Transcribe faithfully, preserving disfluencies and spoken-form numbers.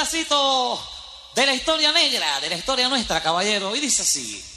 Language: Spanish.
pedacito de la historia negra, de la historia nuestra, caballero, y dice así.